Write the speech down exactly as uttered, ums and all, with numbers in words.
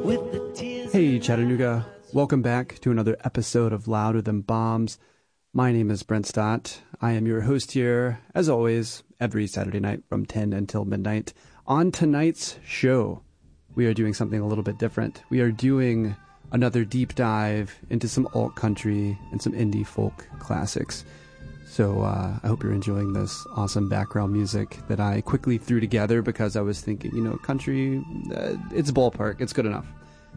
Hey Chattanooga, welcome back to another episode of Louder Than Bombs. My name is Brent Stott. I am your host here, as always, every Saturday night from ten until midnight. On tonight's show, we are doing something a little bit different. We are doing another deep dive into some alt country and some indie folk classics. So uh, I hope you're enjoying this awesome background music that I quickly threw together because I was thinking, you know, country, uh, it's ballpark, it's good enough.